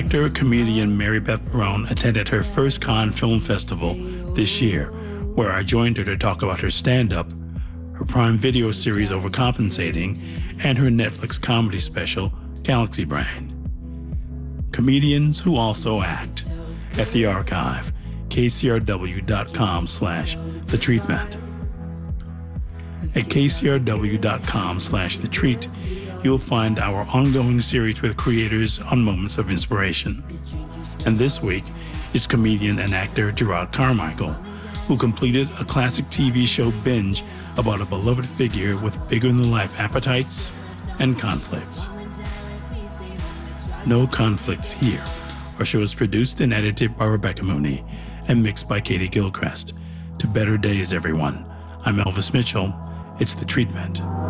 Actor, comedian Mary Beth Barone attended her first Cannes Film Festival this year, where I joined her to talk about her stand-up, her Prime Video series Overcompensating, and her Netflix comedy special, Galaxy Brain. Comedians who also act at the archive, kcrw.com/thetreatment. At kcrw.com/thetreat, you'll find our ongoing series with creators on moments of inspiration. And this week is comedian and actor Jerrod Carmichael, who completed a classic TV show binge about a beloved figure with bigger-than-life appetites and conflicts. No Conflicts Here. Our show is produced and edited by Rebecca Mooney and mixed by Katie Gilchrist. To better days, everyone. I'm Elvis Mitchell. It's The Treatment.